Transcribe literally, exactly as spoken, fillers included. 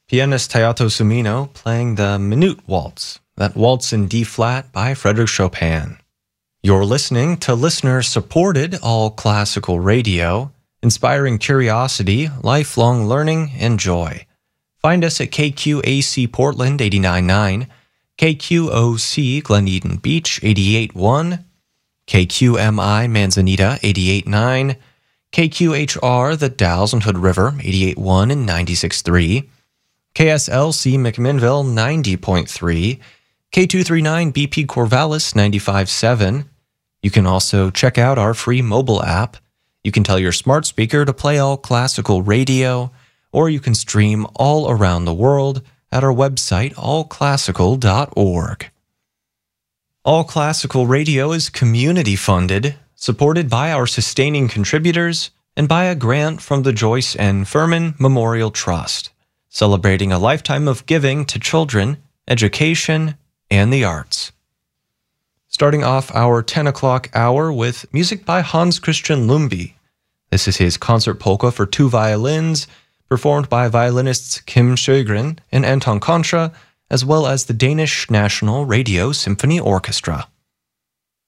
Pianist Hayato Sumino playing the Minute Waltz, that waltz in D-flat by Frédéric Chopin. You're listening to listener-supported all-classical radio, inspiring curiosity, lifelong learning, and joy. Find us at K Q A C Portland eighty-nine point nine, K Q O C Glen Eden Beach eighty-eight point one, K Q M I Manzanita eighty-eight point nine, K Q H R The Dalles and Hood River eighty-eight point one and ninety-six point three, K S L C McMinnville ninety point three, K two thirty-nine B P Corvallis ninety-five point seven. You can also check out our free mobile app. You can tell your smart speaker to play all classical radio, or you can stream all around the world at our website, all classical dot org. All Classical Radio is community-funded, supported by our sustaining contributors, and by a grant from the Joyce N. Furman Memorial Trust, celebrating a lifetime of giving to children, education, and the arts. Starting off our ten o'clock hour with music by Hans Christian Lumby. This is his concert polka for two violins, performed by violinists Kim Sjögren and Anton Contra, as well as the Danish National Radio Symphony Orchestra.